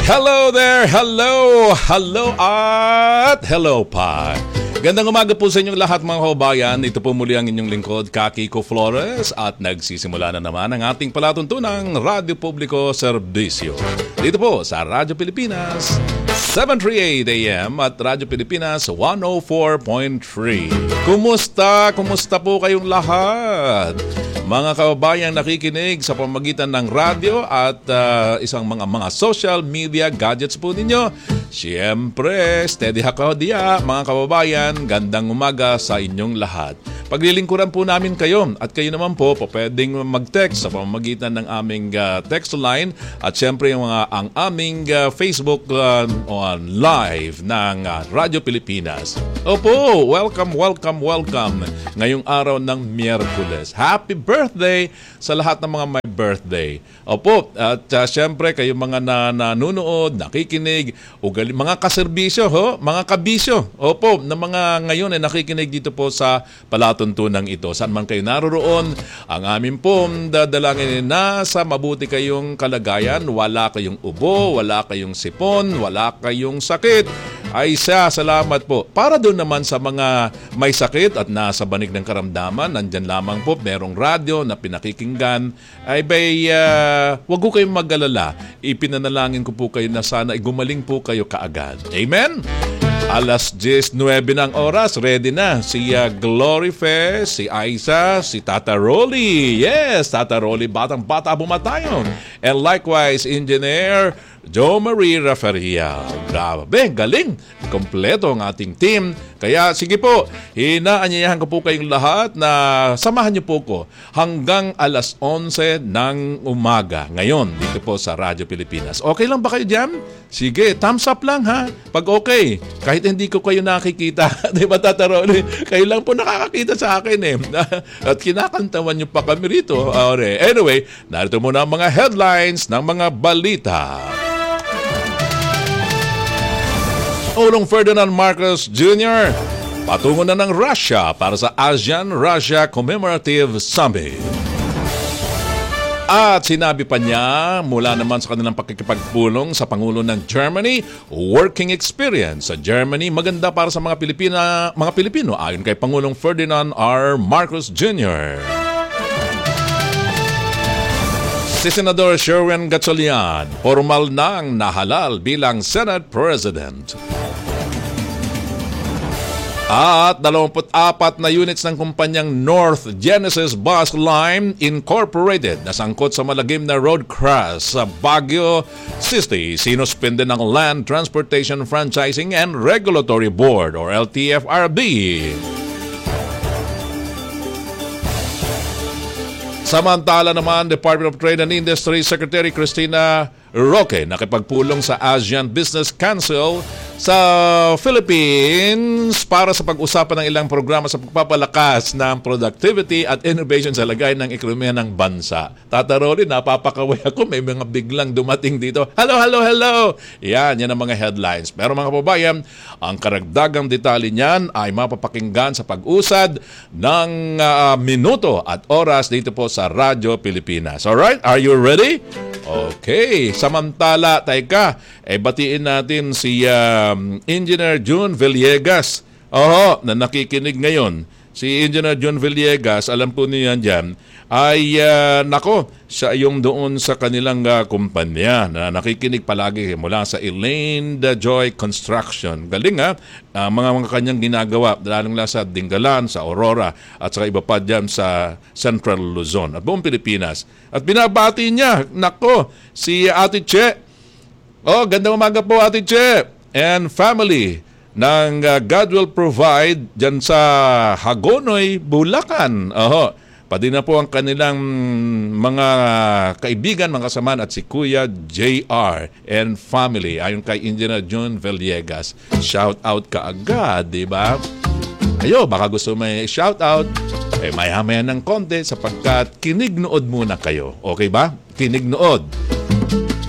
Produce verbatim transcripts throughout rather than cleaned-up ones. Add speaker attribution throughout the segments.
Speaker 1: Hello there! Hello! Hello at hello pa! Gandang umaga po sa inyong lahat mga kababayan. Ito po muli ang inyong lingkod, Kiko Flores, at nagsisimula na naman ang ating palatuntunang Radyo Publiko Serbisyo. Dito po sa Radyo Pilipinas, seven thirty-eight A M at Radyo Pilipinas one oh four point three. Kumusta? Kumusta po kayong lahat? Mga kababayang nakikinig sa pamamagitan ng radyo at uh, isang mga mga social media gadgets po ninyo. Siyempre, steady hako diya, mga kababayan, gandang umaga sa inyong lahat. Paglilingkuran po namin kayo at kayo naman po po pwedeng mag-text sa pamamagitan ng aming uh, text line at siyempre yung mga ang aming uh, Facebook uh, on live ng uh, Radyo Pilipinas. Opo, welcome, welcome, welcome ngayong araw ng Miyerkules. Happy birthday sa lahat ng mga may birthday. Opo, at uh, siyempre kayo mga na, nanunood, nakikinig, ugali, mga kaserbisyo, ho? Mga kabisyo. Opo, na mga ngayon ay nakikinig dito po sa palatuntunan ito. Saan man kayo naroroon, ang amin po dadalangin na sa mabuti kayong kalagayan, wala kayong ubo, wala kayong sipon, wala kayong sakit. Ay siya, salamat po. Para doon naman sa mga may sakit at nasa banig ng karamdaman, nandyan lamang po, merong radyo na pinakikinggan, ay bay, uh, wag ko kayong mag-alala. Ipinanalangin ko po kayo na sana gumaling po kayo kaagad. Amen? Alas diyes nuwebe ng oras, ready na si uh, Glory Fe, si Aiza, si Tata Rolly. Yes, Tata Rolly, batang-bata bumatayon. And likewise, Engineer Jo Marie Rafaria. Grabe, galing. Kompleto ang ating team. Kaya sige po, inaanyayahan ko po kayong lahat na samahan niyo po ko hanggang alas onse ng umaga. Ngayon, dito po sa Radyo Pilipinas. Okay lang ba kayo dyan? Sige, thumbs up lang ha. Pag okay, kahit hindi ko kayo nakikita, di ba Tata Rolly? Kayo lang po nakakakita sa akin eh. At kinakantawan niyo pa kami rito. Anyway, narito muna ang mga headlines ng mga balita. Ulong Ferdinand Marcos Junior patungo na ng Russia para sa ASEAN-Russia Commemorative Summit. At sinabi pa niya mula naman sa kanilang pakikipagpulong sa Pangulo ng Germany, working experience sa Germany maganda para sa mga Pilipina, mga Pilipino ayon kay Pangulong Ferdinand R. Marcos Junior Si Senador Sherwin Gatchalian, formal nang nahalal bilang Senate President. At dalawampu't apat na units ng kumpanyang North Genesis Bus Line Incorporated na sangkot sa malagim na road crash sa Baguio City sinuspende ng Land Transportation Franchising and Regulatory Board or L T F R B. Samantala naman, Department of Trade and Industry Secretary Cristina Roque nakipagpulong sa ASEAN Business Council sa Philippines para sa pag-usapan ng ilang programa sa pagpapalakas ng productivity at innovation sa lagay ng ekonomiya ng bansa. Tata Rolly, napapakaway ako. May mga biglang dumating dito. Hello, hello, hello! Yan, yan ang mga headlines. Pero mga kababayan, ang karagdagang detalye niyan ay mapapakinggan sa pag-usad ng uh, minuto at oras dito po sa Radyo Pilipinas. Alright? Are you ready? Okay. Samantala, teka, eh batiin natin si um, Engineer June Villegas. Oho, na nakikinig ngayon. Si Engineer June Villegas, alam po niyo yan dyan, ay uh, nako, siya yung doon sa kanilang uh, kumpanya na nakikinig palagi mula sa Elaine the Joy Construction. Galing ha, uh, mga mga kanyang ginagawa, lalong lang sa Dingalan, sa Aurora, at sa iba pa dyan sa Central Luzon at buong Pilipinas. At binabati niya, nako, si Ate Che. Oh, gandang umaga po Ate Che and family ng uh, God Will Provide dyan sa Hagonoy, Bulacan. Oho. Pati na po ang kanilang mga kaibigan, mga kasamaan at si Kuya J R and family ayon kay Engineer June Villegas. Shout out ka agad, di ba? Ayo, baka gusto may shout out, eh maya-maya ng konti sapagkat kinignood muna kayo. Okay ba? Kinignood.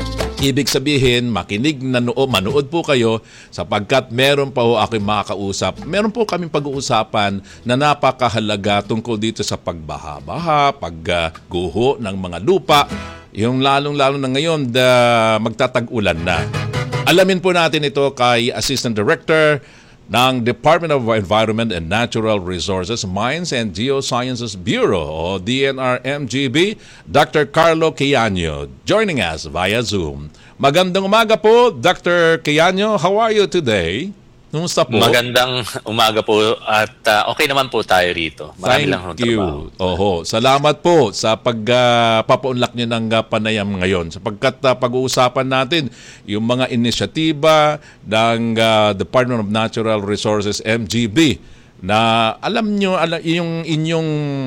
Speaker 1: Ibig sabihin, makinig na noo, manood po kayo sapagkat meron pa ho aking makakausap. Meron po kaming pag-uusapan na napakahalaga tungkol dito sa pagbaha-baha, pagguho ng mga lupa. Yung lalong-lalo na ngayon, da, magtatag-ulan na. Alamin po natin ito kay Assistant Director ng Department of Environment and Natural Resources, Mines and Geosciences Bureau o D N R M G B, Doctor Carlo Queaño, joining us via Zoom. Magandang umaga po, Doctor Queaño. How are you today? Kumusta po?
Speaker 2: Magandang umaga po at uh, okay naman po tayo rito. Marami
Speaker 1: Thank
Speaker 2: lang akong
Speaker 1: you.
Speaker 2: trabaho.
Speaker 1: Oho, salamat po sa pagpapaunlak uh, niyo ng uh, panayam ngayon. Sapagkat uh, pag-uusapan natin yung mga inisyatiba ng uh, Department of Natural Resources, M G B, na alam niyo alam, yung inyong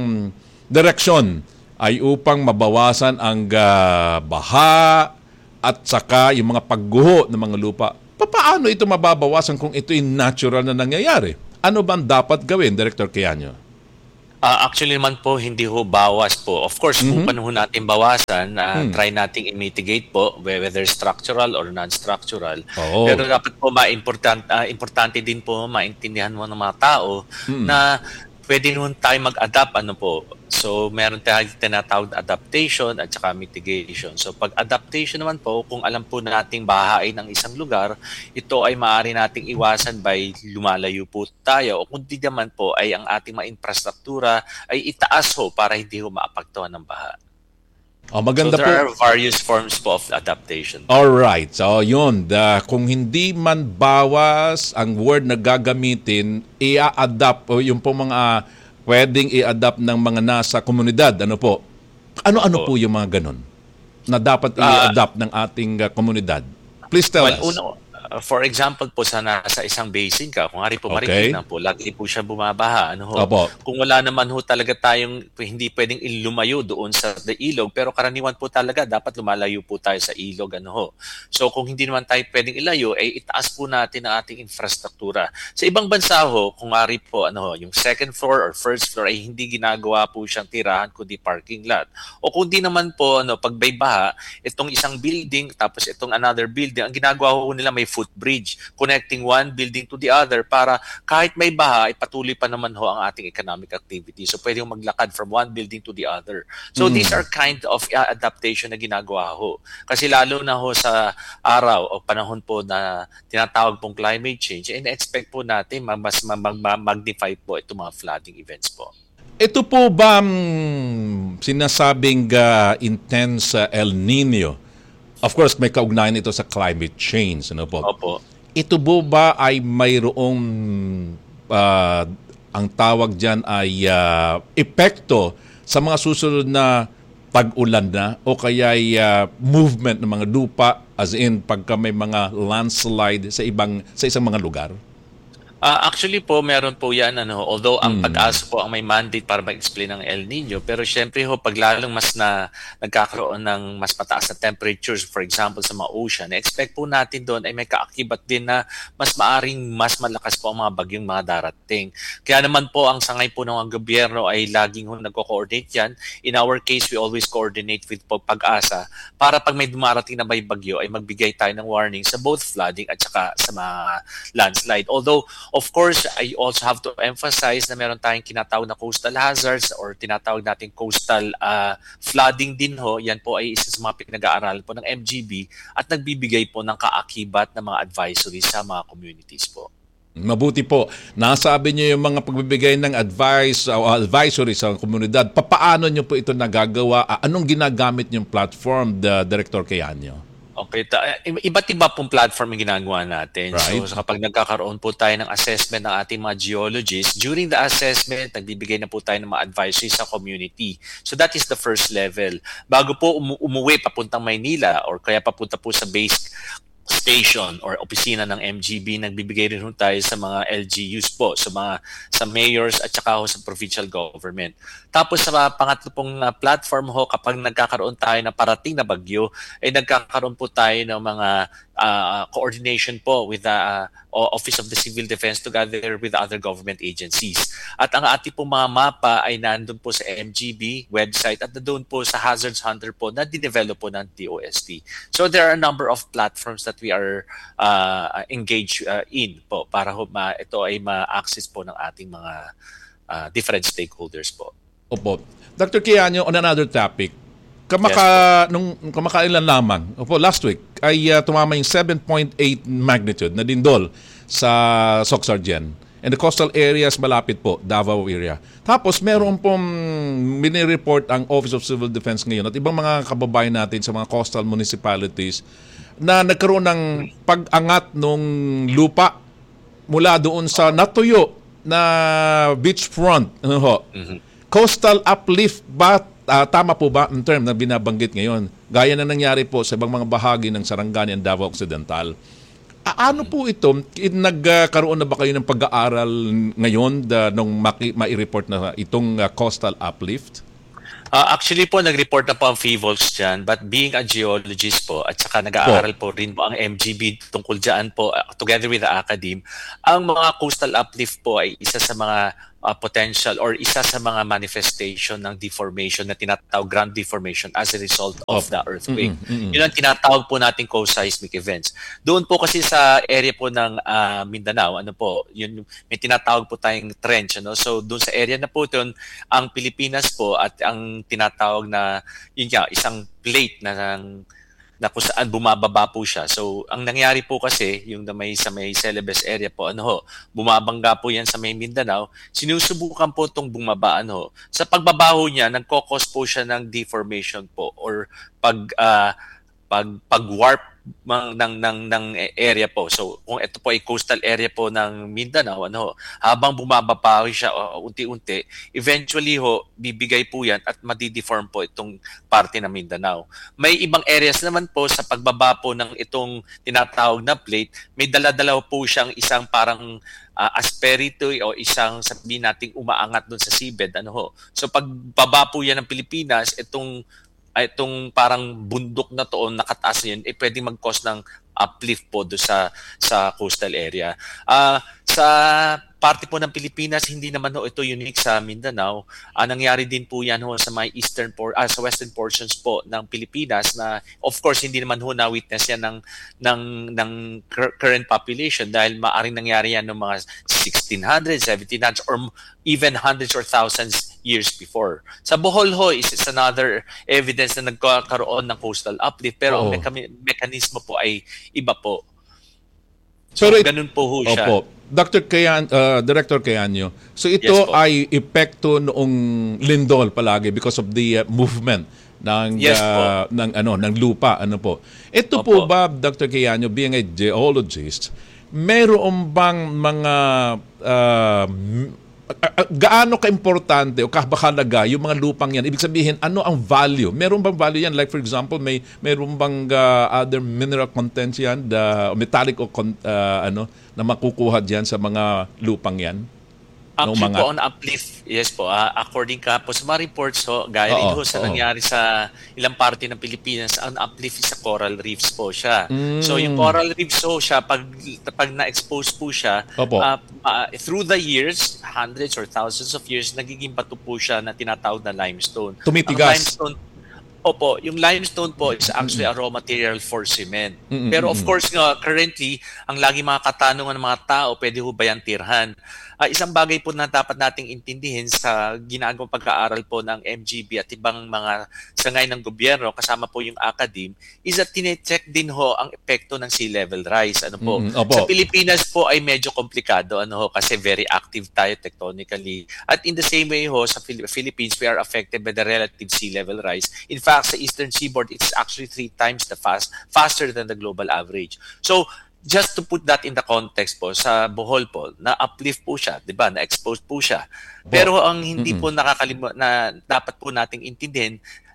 Speaker 1: direksyon ay upang mabawasan ang uh, baha at saka yung mga pagguho ng mga lupa. Paano ito mababawasan kung ito'y natural na nangyayari? Ano bang dapat gawin, Director Queaño?
Speaker 2: Uh, actually naman po, hindi ho bawas po. Of course, mm-hmm. kung panahon natin bawasan, uh, mm. try nating i-mitigate po, whether structural or non-structural. Oh. Pero dapat po, ma-important, uh, importante din po maintindihan mo ng mga tao mm. na pwede naman tayo mag-adapt. Ano po? So, meron tayong tinatawag na adaptation at saka mitigation. So, pag adaptation naman po, kung alam po nating bahain ng isang lugar, ito ay maaari nating iwasan by lumalayo po tayo. O kung di naman po ay ang ating mga infrastruktura ay itaas ho para hindi ho maapektuhan ng baha.
Speaker 1: Oh, maganda
Speaker 2: so, there
Speaker 1: po.
Speaker 2: are various forms po of adaptation.
Speaker 1: Alright. So, yun. The, kung hindi man bawas ang word na gagamitin, i-adapt o yung po mga pwedeng i-adapt ng mga nasa komunidad. Ano po? Ano-ano po yung mga ganun na dapat i-adapt uh, ng ating uh, komunidad? Please tell
Speaker 2: well,
Speaker 1: us.
Speaker 2: Uno, uh, for example po, sa nasa isang basin ka, kung hari po
Speaker 1: okay.
Speaker 2: marinig na po, lagi po siya bumabaha. Ano ho?
Speaker 1: Opo.
Speaker 2: Kung wala naman ho talaga tayong hindi pwedeng ilumayo doon sa the ilog, pero karaniwan po talaga dapat lumalayo po tayo sa ilog. Ano ho? So kung hindi naman tayo pwedeng ilayo, ay eh, itaas po natin ang ating infrastruktura. Sa ibang bansa ho, kung hari po, ano ho, yung second floor or first floor ay hindi ginagawa po siyang tirahan kundi parking lot. O kung di naman po, ano, pag may baha, itong isang building tapos itong another building, ang ginagawa ho nila may footbridge connecting one building to the other para kahit may baha, ay patuloy pa naman ho ang ating economic activity. So pwede yung maglakad from one building to the other. So mm. these are kind of uh, adaptation na ginagawa ho. Kasi lalo na ho sa araw o panahon po na tinatawag pong climate change, in-expect po natin mas magnify po itong mga flooding events po.
Speaker 1: Ito po ba um, sinasabing uh, intense uh, El Nino? Of course, may kaugnayan ito sa climate change. Ano po?
Speaker 2: Opo.
Speaker 1: Ito po ba ay mayroong uh, ang tawag dyan ay uh, epekto sa mga susunod na tag-ulan na o kaya ay uh, movement ng mga lupa as in pagka may mga landslide sa ibang sa isang mga lugar?
Speaker 2: Uh, actually po, meron po yan. Ano, although ang hmm. pag-asa po ang may mandate para mag-explain ng El Nino. Pero syempre ho, pag lalong mas na nagkakaroon ng mas mataas na temperatures, for example, sa mga ocean, expect po natin doon ay may kaakibat din na mas maaring mas malakas po ang mga bagyong mga darating. Kaya naman po, ang sangay po ng gobyerno ay laging ho nagko-coordinate yan. In our case, we always coordinate with pag-asa para pag may dumarating na may bagyo ay magbigay tayo ng warning sa both flooding at saka sa mga landslide. Although, of course, I also have to emphasize na meron tayong kinatawag na coastal hazards or tinatawag natin coastal uh, flooding din ho. Yan po ay isa sa mga pinag-aaralan po ng M G B at nagbibigay po ng kaakibat na mga advisories sa mga communities po.
Speaker 1: Mabuti po. Nasabi niyo yung mga pagbibigay ng advice o advisory sa komunidad. Papaano niyo po ito nagagawa? Anong ginagamit niyong platform, the Director Queaño?
Speaker 2: Okay, ta- iba't iba pong platform yung ginagawa natin.
Speaker 1: Right.
Speaker 2: So, so kapag nagkakaroon po tayo ng assessment ng ating mga geologists, during the assessment, nagbibigay na po tayo ng mga advisory sa community. So that is the first level. Bago po umu- umuwi papuntang Maynila or kaya papunta po sa base station or opisina ng M G B, nagbibigay rin tayo sa mga L G Us po, sa mga sa mayors at saka ho sa provincial government. Tapos sa mga pangatlo pong uh, platform ho, kapag nagkakaroon tayo ng parating na bagyo, ay nagkakaroon po tayo ng mga uh, coordination po with the uh, Office of the Civil Defense together with the other government agencies. At ang ating po mga mapa ay nandun po sa M G B website at doon po sa Hazards Hunter po na dinevelop po ng D O S T. So there are a number of platforms that we are uh, engaged uh, in po para ho ma, ito ay ma-access po ng ating mga uh, different stakeholders po.
Speaker 1: Opo. Doctor Quijano, on another topic, kamaka, yes, nung kamakailan lamang, opo, last week, ay uh, tumama yung seven point eight magnitude na lindol sa Soxargen. And the coastal areas malapit po, Davao area. Tapos meron pong minireport ang Office of Civil Defense ngayon at ibang mga kababayan natin sa mga coastal municipalities na nagkaroon ng pag-angat ng lupa mula doon sa natuyo na beachfront. Ano ho? Mm-hmm. Coastal uplift ba? Uh, tama po ba ang term na binabanggit ngayon? Gaya na nangyari po sa ibang mga bahagi ng Sarangani and Davao Occidental. Ano po ito? Nagkaroon na ba kayo ng pag-aaral ngayon da, nung maki, mai-report na itong uh, coastal uplift?
Speaker 2: Uh, actually po, nag-report na po ang FIVOLS dyan, but being a geologist po, at saka nag-aaral po rin po ang M G B tungkol dyan po, uh, together with the academe, ang mga coastal uplift po ay isa sa mga uh, potential or isa sa mga manifestation ng deformation na tinatawag ground deformation as a result of oh. the earthquake. Mm-hmm, mm-hmm. Yun ang tinatawag po natin co-seismic events. Doon po kasi sa area po ng uh, Mindanao, ano po, yun, may tinatawag po tayong trench. Ano? So doon sa area na po yun, ang Pilipinas po at ang tinatawag na, yun nga, isang plate na ng na kung saan bumababa po siya. So, ang nangyari po kasi, yung na may, sa may Celebes area po, ano ho, bumabangga po yan sa may Mindanao, sinusubukan po itong bumaba, ano ho. Sa pagbabaho niya, nagkokos po siya ng deformation po or pag, uh, pag, pag-warp ng, ng, ng, ng area po. So, kung ito po ay coastal area po ng Mindanao, ano ho, habang bumababa siya uh, unti-unti, eventually ho, bibigay po yan at madideform po itong parte ng Mindanao. May ibang areas naman po sa pagbaba po ng itong tinatawag na plate, may dala-dala po siyang isang parang uh, asperity o isang sabihin nating umaangat doon sa seabed. Ano ho. So, pagbaba po yan ng Pilipinas, itong itong parang bundok na to o nakataas na yun, eh pwedeng mag-cause ng uplift po do sa sa coastal area. Uh, sa parte po ng Pilipinas, hindi naman ho ito unique sa Mindanao. Uh, nangyari din po yan ho sa mga eastern por uh, sa western portions po ng Pilipinas na of course hindi naman ho na-witness yan ng ng ng current population dahil maaring nangyari yan ng mga sixteen hundreds, seventeen hundreds or even hundreds or thousands years before. Sa Bohol ho is, is another evidence na nagkakaroon ng coastal uplift pero oh. ang meka- mekanismo po ay iba po. So, pero it, ganun po ho siya. Opo.
Speaker 1: Doctor Kayan, uh, Director Kayanyo, so ito yes, ay epekto noong lindol palagi because of the uh, movement ng yes, uh, ng ano ng lupa ano po. Ito Opo. po ba Doctor Kayanyo, being a geologist, mayroon bang mga uh, gaano ka-importante o kahalaga yung mga lupang yan? Ibig sabihin, ano ang value? Meron bang value yan? Like for example, may meron bang uh, other mineral contents yan, the metallic o uh, ano na makukuha diyan sa mga lupang yan?
Speaker 2: Actually
Speaker 1: mga...
Speaker 2: po, on uplift, yes po, uh, according ka po sa mga reports ho, gaya rin ho sa oo. nangyari sa ilang parte ng Pilipinas, ang uplift is sa coral reefs po siya. Mm. So yung coral reefs ho siya, pag, pag na-expose po siya, uh, uh, through the years, hundreds or thousands of years, nagiging bato po siya na tinatawag na limestone.
Speaker 1: Tumitigas.
Speaker 2: Ang limestone, Opo, yung limestone po is actually a raw material for cement. Mm-hmm. Pero of course nga, currently, ang lagi mga katanungan ng mga tao, pwede ho ba yan tirhan? Uh, isang bagay po na dapat nating intindihin sa ginagawang pag-aaral po ng M G B at ibang mga sangay ng gobyerno, kasama po yung academe, is that tine-check din ho ang epekto ng sea level rise. Ano po? Mm-hmm. Sa Pilipinas po ay medyo komplikado ano ho, kasi very active tayo tectonically. At in the same way ho, sa Philippines, we are affected by the relative sea level rise. In fact, sa eastern seaboard, it's actually three times the fast, faster than the global average. So, just to put that in the context po, sa Bohol po, na-uplift po siya, di ba? Na-expose po siya. Pero ang hindi mm-hmm. po nakakalimutan, na dapat po nating intindihin,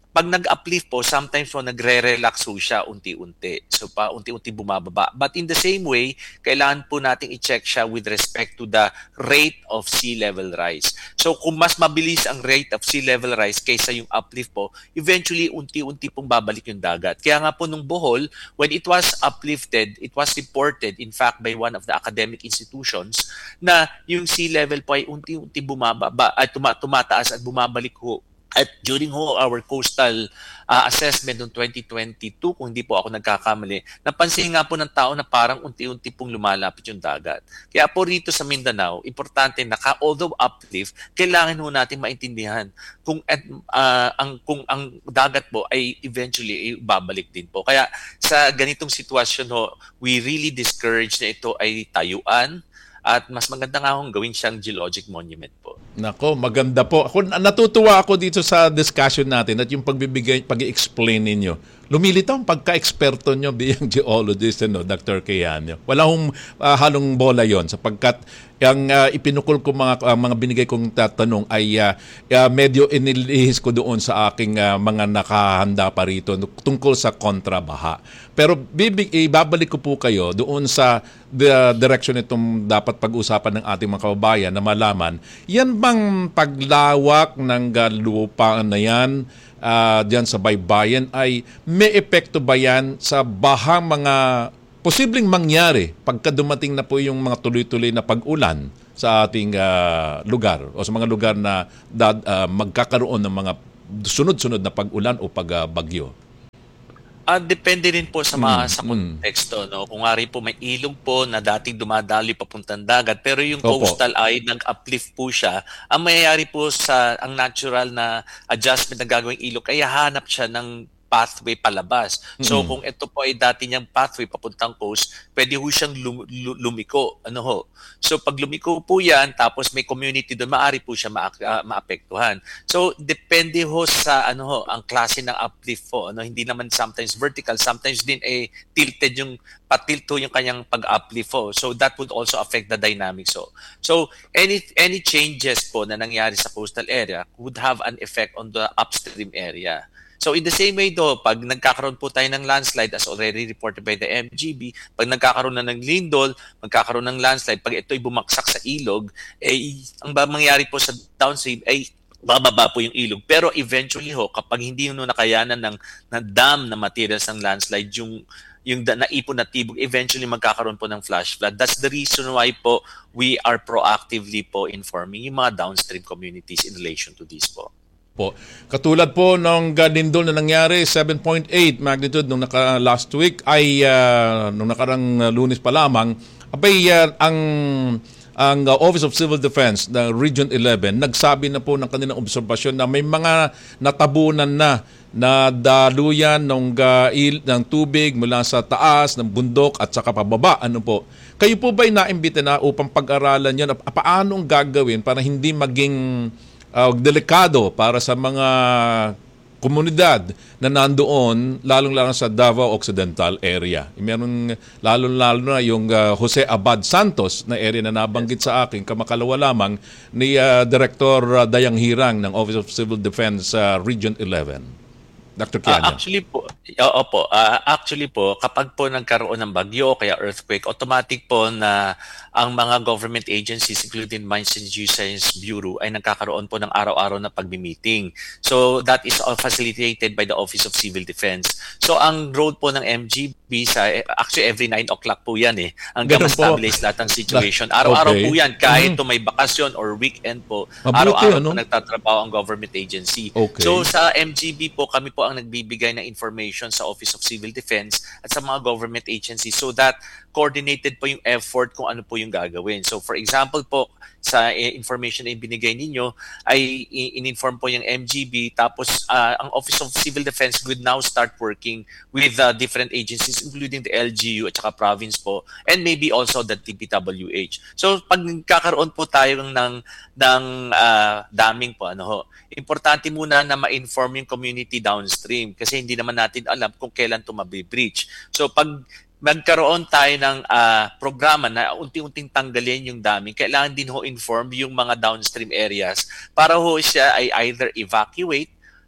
Speaker 2: pag nag-uplift po, sometimes po nagre-relax po siya unti-unti. So pa unti-unti bumababa. But in the same way, kailangan po nating i-check siya with respect to the rate of sea level rise. So kung mas mabilis ang rate of sea level rise kaysa yung uplift po, eventually unti-unti pong babalik yung dagat. Kaya nga po nung Bohol, when it was uplifted, it was reported in fact by one of the academic institutions na yung sea level po ay unti-unti bumababa at tuma- tumataas at bumabalik ho. At during ho our coastal uh, assessment noong twenty twenty-two, kung hindi po ako nagkakamali, napansin nga po ng tao na parang unti-unti pong lumalapit yung dagat. Kaya po rito sa Mindanao, importante na ka, although uplift, kailangan ho natin maintindihan kung, uh, ang, kung ang dagat po ay eventually ay babalik din po. Kaya sa ganitong sitwasyon ho, we really discourage na ito ay tayuan at mas maganda nga akong gawin siyang geologic monument po.
Speaker 1: Nako, maganda po. Ako, natutuwa ako dito sa discussion natin at yung pagbibigay, pag-i-explain ninyo. Lumilitaw ang pagka-eksperto nyo biyang geologist, no, Doctor Keanu. Wala hong uh, halong bola yon sapagkat yung uh, ipinukol ko mga uh, mga binigay kong tatanong ay uh, uh, medyo inilihis ko doon sa aking uh, mga nakahanda pa rito tungkol sa kontrabaha. Pero bibig, ibabalik ko po kayo doon sa the direction itong dapat pag-usapan ng ating mga kababayan na malaman, yan bang paglawak ng uh, lupa na yan uh, diyan sa baybayin ay may epekto ba yan sa bahang mga posibleng mangyari pagka dumating na po yung mga tuloy-tuloy na pag-ulan sa ating uh, lugar o sa mga lugar na dad, uh, magkakaroon ng mga sunod-sunod na pag-ulan o pagbagyo?
Speaker 2: Uh, depende rin po sa mga
Speaker 1: mm,
Speaker 2: sa konteksto, no. Kung nga rin po may ilog po na dating dumadaloy papuntang dagat pero yung coastal Opo. ay nag-uplift po siya, ang mayayari po sa ang natural na adjustment na gagawing ilog ay hahanap siya ng pathway palabas. So mm-hmm. kung ito po ay dati niyang pathway papuntang coast, pwede ho siyang lum- lumiko. Ano ho? So pag lumiko po yan, tapos may community doon, maaari po siya ma- uh, maapektuhan. So depende ho sa ano ho, ang klase ng uplift po. Ano, hindi naman sometimes vertical, sometimes din eh tilted yung patilto yung kanyang pag-uplift po. So that would also affect the dynamics. So, so any any changes po na nangyari sa coastal area would have an effect on the upstream area. So in the same way do, pag nagkakaroon po tayo ng landslide as already reported by the M G B, pag nagkakaroon na ng lindol, magkakaroon ng landslide, pag ito'y bumaksak sa ilog, eh, ang ba mangyari po sa downstream ay bababa po yung ilog. Pero eventually ho, kapag hindi nyo nakayanan ng, ng dam na materials ng landslide, yung yung naipon na tibok, eventually magkakaroon po ng flash flood. That's the reason why po we are proactively po informing yung mga downstream communities in relation to this po.
Speaker 1: Po. Katulad po ng lindol na nangyari, seven point eight magnitude nung naka last week ay uh, nung nakarang Lunes pa lamang, abay uh, ang ang uh, Office of Civil Defense ng Region eleven nagsabi na po ng kanilang obserbasyon na may mga natabunan na na daluyan ng uh, il, ng tubig mula sa taas ng bundok at saka pababa. Ano po? Kayo po ba'y naimbita na upang pag-aralan yan? Paano ang gagawin para hindi maging Uh, delikado para sa mga komunidad na nandoon, lalong-lalo sa Davao Occidental area. Meron lalong-lalo na yung uh, Jose Abad Santos na area na nabanggit sa akin, kamakalawa lamang ni uh, Director uh, Dayang Hirang ng Office of Civil Defense uh, Region eleven. Doctor Keanu.
Speaker 2: Uh, actually po, oo po, uh, actually po, kapag po nagkaroon ng bagyo o kaya earthquake, automatic po na ang mga government agencies, including Mines and Geoscience Bureau, ay nagkakaroon po ng araw-araw na pagmi-meeting. So that is all facilitated by the Office of Civil Defense. So ang role po ng M G B, sa, actually every nine o'clock po yan eh, hanggang ma-stabilize lahat ng situation. Araw-araw okay. po yan, kahit mm-hmm. may bakasyon or weekend po, Mabuti, araw-araw ano? po nagtatrabaho ang government agency. Okay. So sa M G B po, kami po ang nagbibigay ng information sa Office of Civil Defense at sa mga government agencies so that coordinated po yung effort kung ano po yung gagawin. So for example po, sa information na ibinigay ninyo ay in-inform po yung M G B, tapos uh, ang Office of Civil Defense would now start working with uh, different agencies including the L G U at saka province po and maybe also the T P W H. So pag nagkakaroon po tayo ng ng uh, daming po ano ho, importante muna na ma-inform yung community downstream kasi hindi naman natin alam kung kailan ito mabi-breach. So pag magkaroon tayo ng uh, programa na unti-unting tanggalin yung daming, kailangan din ho inform yung mga downstream areas para ho siya ay either evacuate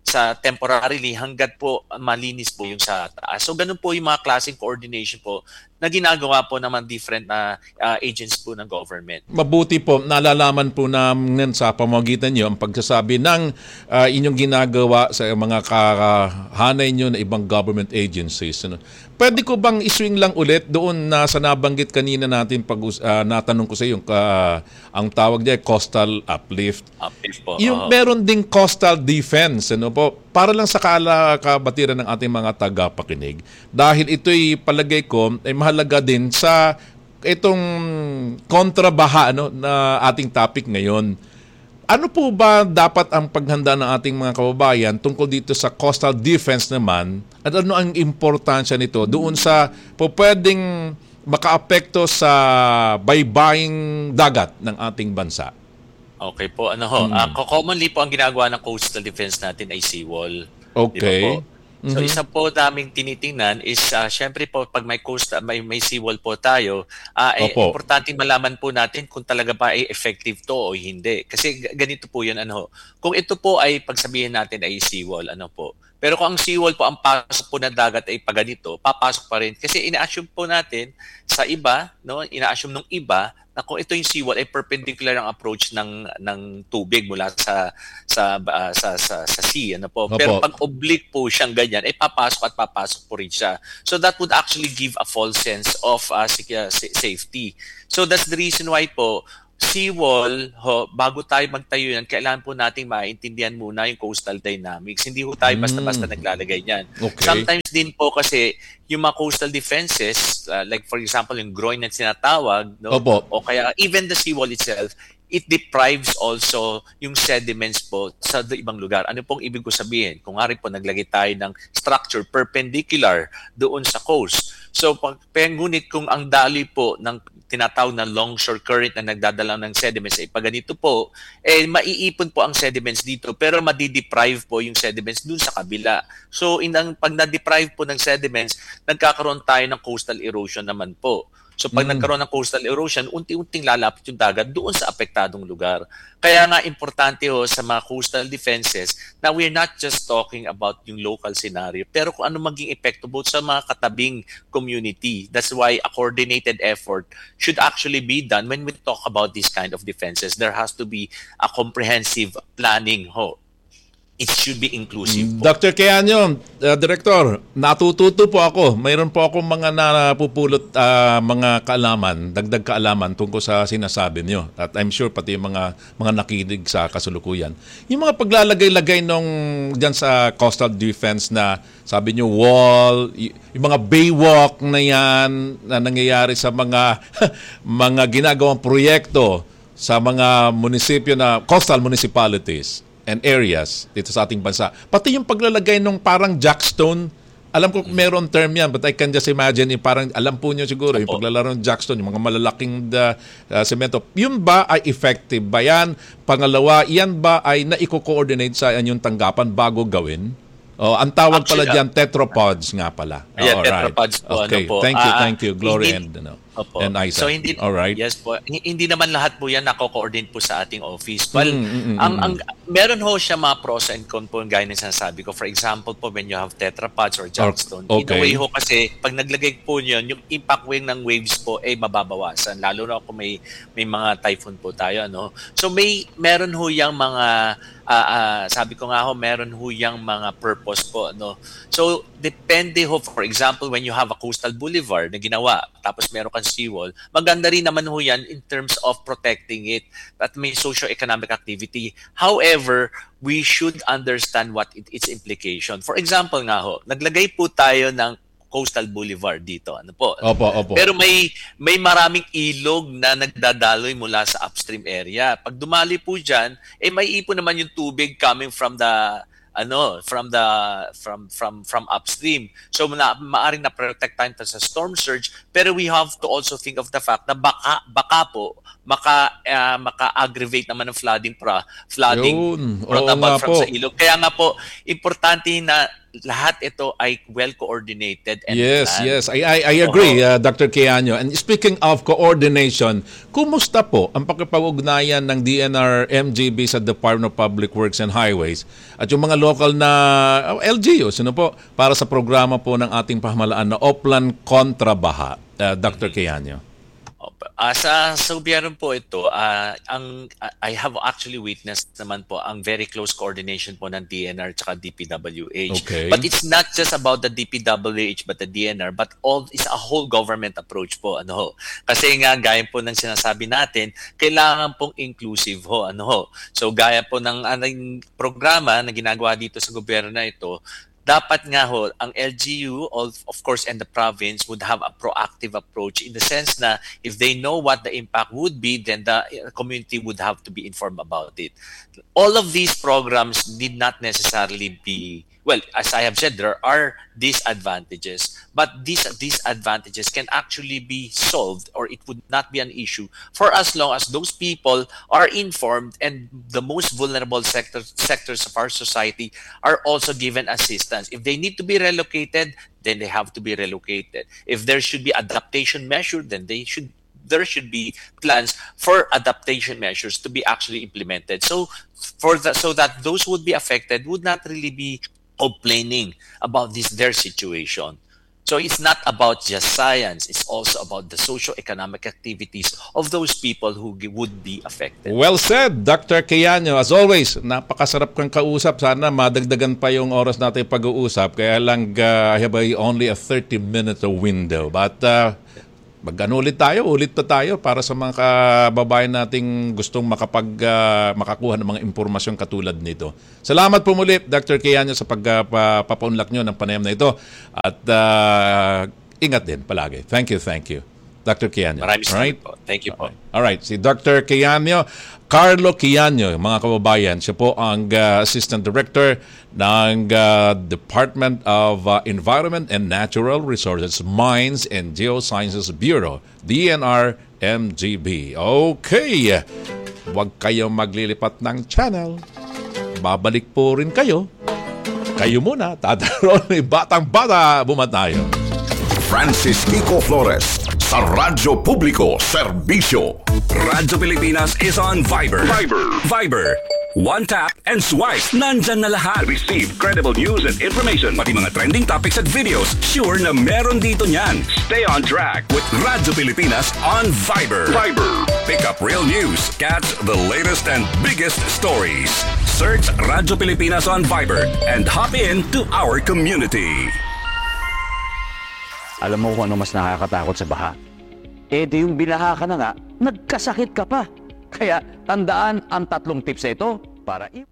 Speaker 2: sa temporarily hanggat po malinis po yung sa taas. So ganun po yung mga klaseng coordination po na ginagawa po naman different na uh, agents po ng government.
Speaker 1: Mabuti po, nalalaman po namin sa pamamagitan nyo ang pagsasabi ng uh, inyong ginagawa sa mga kahanay nyo na ibang government agencies. Ano? Pwede ko bang iswing lang ulit doon na sa nabanggit kanina natin pag uh, natanong ko sa iyo, uh, ang tawag niya coastal uplift.
Speaker 2: Uplift po.
Speaker 1: Yung
Speaker 2: uh,
Speaker 1: meron ding coastal defense, ano po? Para lang sa kaala kabatiran ng ating mga tagapakinig. Dahil ito'y palagay ko ay mahalaga din sa itong kontrabaha ano, na ating topic ngayon. Ano po ba dapat ang paghanda ng ating mga kababayan tungkol dito sa coastal defense naman at ano ang importansya nito doon sa po pwedeng makaapekto sa baybaying dagat ng ating bansa?
Speaker 2: Okay po, ano ho, hmm. uh, commonly po ang ginagawa ng coastal defense natin ay seawall.
Speaker 1: Okay.
Speaker 2: Diba po? So mm-hmm. isa po daming tinitingnan is uh, syempre po pag may coast may may seawall po tayo, uh, eh, importante malaman po natin kung talaga ba ay effective to o hindi. Kasi ganito po 'yun ano. Kung ito po ay pagsabihin natin ay seawall ano po. Pero kung ang seawall po ang pasok po ng dagat ay paganito, papasok pa rin kasi ina-assume po natin sa iba, no, ina-assume ng iba na kung ito yung seawall ay perpendicular ang approach ng ng tubig mula sa sa uh, sa, sa sa sea ano po.
Speaker 1: Opo.
Speaker 2: Pero pag oblique po siyang ganyan ay papasok at papasok po rin siya. So that would actually give a false sense of uh, safety. So that's the reason why po seawall, ho, bago tayo magtayo yan, kailangan po nating maintindihan muna yung coastal dynamics. Hindi po tayo basta-basta mm. naglalagay yan.
Speaker 1: Okay.
Speaker 2: Sometimes din po kasi yung mga coastal defenses, uh, like for example, yung groin na sinatawag, no?
Speaker 1: Opo.
Speaker 2: O kaya even the seawall itself, it deprives also yung sediments po sa ibang lugar. Ano pong ibig ko sabihin? Kung nga rin po naglagay tayo ng structure perpendicular doon sa coast. So, pag, ngunit kung ang dali po ng tinatawag na longshore current na nagdadala ng sediments ay pag ganito po, eh maiipon po ang sediments dito pero madi-deprive po yung sediments dun sa kabila. So, in ang, pag na-deprive po ng sediments, nagkakaroon tayo ng coastal erosion naman po. So pag mm. nagkaroon ng coastal erosion, unti-unting lalapit yung dagat doon sa apektadong lugar. Kaya nga importante ho sa mga coastal defenses na we're not just talking about yung local scenario, pero kung ano maging epekto both sa mga katabing community. That's why a coordinated effort should actually be done when we talk about these kind of defenses. There has to be a comprehensive planning ho. It should be inclusive po.
Speaker 1: Doctor Keanyo, uh, Director, natututo po ako. Mayroon po akong mga napupulot uh, mga kaalaman, dagdag kaalaman tungkol sa sinasabi niyo. At I'm sure pati yung mga mga nakinig sa kasulukuyan. Yung mga paglalagay-lagay nung diyan sa coastal defense na sabi niyo wall, y- yung mga baywalk na yan na nangyayari sa mga mga ginagawang proyekto sa mga munisipyo na coastal municipalities and areas dito sa ating bansa. Pati yung paglalagay ng parang jackstone, alam ko meron term yan, but I can just imagine, yung parang, alam po nyo siguro, yung paglalaro ng jackstone, yung mga malalaking uh, uh, semento, yun ba ay effective ba yan? Pangalawa, yan ba ay naiko-coordinate sa inyong tanggapan bago gawin? Oh, ang tawag Actually, pala diyan tetrapods nga pala.
Speaker 2: Yeah,
Speaker 1: oh,
Speaker 2: tetrapods po.
Speaker 1: Okay,
Speaker 2: ano po.
Speaker 1: thank you,
Speaker 2: uh,
Speaker 1: thank you. Glory
Speaker 2: hindi,
Speaker 1: and ano.
Speaker 2: Opo.
Speaker 1: And Isaac.
Speaker 2: So hindi
Speaker 1: all right.
Speaker 2: Yes po. Hindi naman lahat po 'yan nako-coordinate po sa ating office. Well,
Speaker 1: mm, mm, mm,
Speaker 2: ang
Speaker 1: mm.
Speaker 2: ang meron ho siya mga pros and cons po gaya ng sinasabi ko. For example po when you have tetrapods or jackstone.
Speaker 1: Okay.
Speaker 2: In a way ho kasi pag naglagay po niyon, yung impact wave ng waves po ay mababawasan lalo na kung may may mga typhoon po tayo ano. So may meron ho yang mga uh, uh, sabi ko nga ho meron ho yang mga purpose po no. So depende ho, for example, when you have a coastal boulevard na ginawa tapos meron kang seawall, maganda rin naman ho yan in terms of protecting it at may socio-economic activity. However, we should understand what it, its implication. For example nga ho, naglagay po tayo ng coastal boulevard dito. Ano po?
Speaker 1: Opo, opo.
Speaker 2: Pero may may maraming ilog na nagdadaloy mula sa upstream area. Pag dumali po diyan, eh may ipon naman yung tubig coming from the ano from the from from from upstream. So na, maaring na protect tayo sa storm surge, pero we have to also think of the fact na baka baka po maka uh, maka-aggravate naman ng flooding pra flooding brought about from po sa ilog. Kaya nga po importante na lahat ito ay well coordinated and
Speaker 1: Yes,
Speaker 2: planned.
Speaker 1: yes. I I, I agree, uh, Doctor Keanyo. And speaking of coordination, kumusta po ang pakipag-ugnayan ng D N R M G B sa Department of Public Works and Highways at yung mga local na uh, L G Us, ano po, para sa programa po ng ating pamahalaan na Oplan Kontra Baha, uh, Doctor Keanyo?
Speaker 2: Uh, sa sa gobyerno po ito, uh, ang uh, I have actually witnessed naman po ang very close coordination po ng D N R at D P W H.
Speaker 1: Okay.
Speaker 2: But it's not just about the D P W H but the D N R, but all is a whole government approach po, ano ho. Kasi nga gaya po ng sinasabi natin, kailangan pong inclusive ho, ano ho. So gaya po ng anong programa na ginagawa dito sa gobyerno na ito, dapat nga ho, ang L G U, of, of course, and the province would have a proactive approach in the sense na if they know what the impact would be, then the community would have to be informed about it. All of these programs need not necessarily be, well, as I have said, there are disadvantages, but these disadvantages can actually be solved, or it would not be an issue for as long as those people are informed and the most vulnerable sector, sectors of our society are also given assistance. If they need to be relocated, then they have to be relocated. If there should be adaptation measure, then they should there should be plans for adaptation measures to be actually implemented. So for the, so that those would be affected would not really be complaining about this their situation. So it's not about just science, it's also about the socio-economic activities of those people who would be affected.
Speaker 1: Well said, Doctor Keanyo. As always, napakasarap kang kausap. Sana madagdagan pa yung oras natin pag-uusap. Kaya lang, uh, I have a, only a thirty minute window. But uh, mag-ano ulit tayo, ulit pa tayo para sa mga kababayan nating gustong makapag, uh, makakuha ng mga impormasyon katulad nito. Salamat po muli, Doctor Keanyo, sa pagpapaunlak nyo ng panayam na ito. At uh, ingat din palagi. Thank you, thank you. Doctor Keanyo.
Speaker 2: Maraming salamat
Speaker 1: right?
Speaker 2: po. Thank you po.
Speaker 1: Alright, si Doctor Keanyo, Carlo Keanyo, mga kababayan, siya po ang uh, Assistant Director ng uh, Department of uh, Environment and Natural Resources, Mines and Geosciences Bureau, D N R M G B. Okay, huwag kayong maglilipat ng channel. Babalik po rin kayo. Kayo muna, tataroon ni Batang Bata, bumatayo.
Speaker 3: Francis Kiko Flores sa Radyo Publiko Serbisyo.
Speaker 4: Radyo Pilipinas is on Viber.
Speaker 3: Viber.
Speaker 4: Viber. One tap and swipe. Nandyan na lahat.
Speaker 3: Receive credible news and information.
Speaker 4: Pati mga trending topics at videos. Sure na meron dito niyan.
Speaker 3: Stay on track
Speaker 4: With Radyo Pilipinas on Viber.
Speaker 3: Viber.
Speaker 4: Pick up real news. Catch the latest and biggest stories. Search Radyo Pilipinas on Viber and hop in to our community.
Speaker 5: Alam mo kung ano mas nakakatakot sa baha? Eh di yung binaha ka na nga, nagkasakit ka pa. Kaya tandaan ang tatlong tips na ito para...